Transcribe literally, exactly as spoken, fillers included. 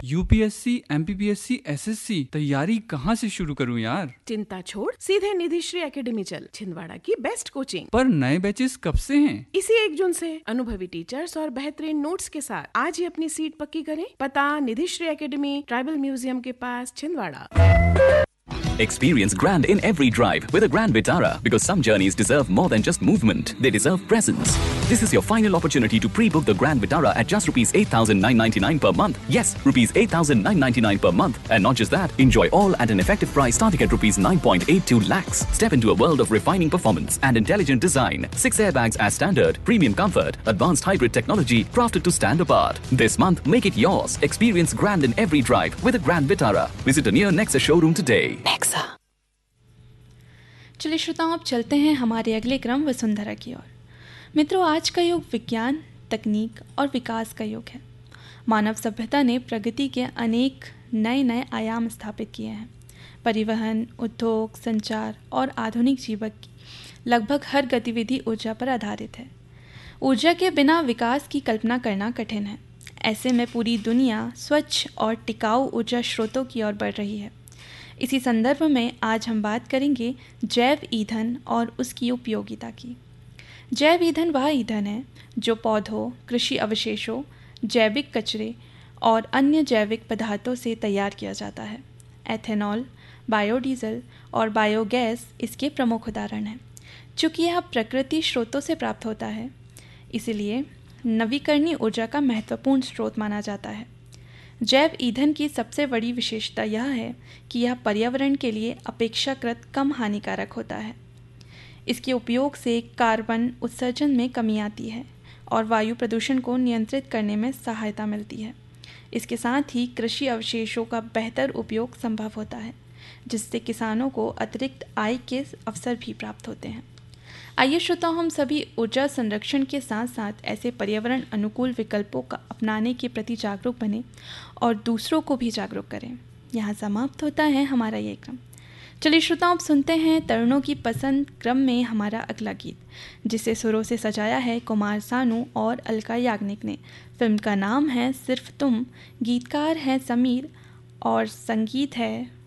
UPSC, MPPSC, SSC तैयारी कहाँ से शुरू करूँ यार? चिंता छोड़, सीधे निधिश्री एकेडमी चल। छिंदवाड़ा की बेस्ट कोचिंग। पर नए बैचेस कब से हैं? इसी एक जून से। अनुभवी टीचर्स और बेहतरीन नोट्स के साथ आज ही अपनी सीट पक्की करें। पता निधिश्री एकेडमी, ट्राइबल म्यूजियम के पास, Chhindwara. Experience grand in every drive with a Grand Vitara, because some journeys deserve more than just movement. They deserve presence. This is your final opportunity to pre-book the Grand Vitara at just rupees eight thousand nine hundred ninety-nine per month. Yes, rupees eight thousand nine hundred ninety-nine per month. And not just that, enjoy all at an effective price starting at rupees nine point eight two lakhs. Step into a world of refining performance and intelligent design. Six airbags as standard, premium comfort, advanced hybrid technology crafted to stand apart. This month, make it yours. Experience grand in every drive with a Grand Vitara. Visit a near Nexa showroom today. चलिए श्रोताओं, अब चलते हैं हमारे अगले क्रम वसुंधरा की ओर। मित्रों, आज का युग विज्ञान, तकनीक और विकास का युग है। मानव सभ्यता ने प्रगति के अनेक नए नए आयाम स्थापित किए हैं। परिवहन, उद्योग, संचार और आधुनिक जीवन की लगभग हर गतिविधि ऊर्जा पर आधारित है। ऊर्जा के बिना विकास की कल्पना करना कठिन है। ऐसे में पूरी दुनिया स्वच्छ और टिकाऊ ऊर्जा स्रोतों की ओर बढ़ रही है। इसी संदर्भ में आज हम बात करेंगे जैव ईंधन और उसकी उपयोगिता की। जैव ईंधन वह ईंधन है जो पौधों, कृषि अवशेषों, जैविक कचरे और अन्य जैविक पदार्थों से तैयार किया जाता है। एथेनॉल, बायोडीजल और बायोगैस इसके प्रमुख उदाहरण हैं। चूँकि यह प्रकृति स्रोतों से प्राप्त होता है, इसलिए नवीकरणीय ऊर्जा का महत्वपूर्ण स्रोत माना जाता है। जैव ईंधन की सबसे बड़ी विशेषता यह है कि यह पर्यावरण के लिए अपेक्षाकृत कम हानिकारक होता है। इसके उपयोग से कार्बन उत्सर्जन में कमी आती है और वायु प्रदूषण को नियंत्रित करने में सहायता मिलती है। इसके साथ ही कृषि अवशेषों का बेहतर उपयोग संभव होता है, जिससे किसानों को अतिरिक्त आय के अवसर भी प्राप्त होते हैं। आइए श्रोताओं, हम सभी ऊर्जा संरक्षण के साथ साथ ऐसे पर्यावरण अनुकूल विकल्पों का अपनाने के प्रति जागरूक बने और दूसरों को भी जागरूक करें। यहाँ समाप्त होता है हमारा ये क्रम। चलिए श्रोताओं, अब सुनते हैं तरुणों की पसंद क्रम में हमारा अगला गीत, जिसे सुरों से सजाया है कुमार सानू और अलका याग्निक ने। फिल्म का नाम है सिर्फ तुम, गीतकार हैं समीर और संगीत है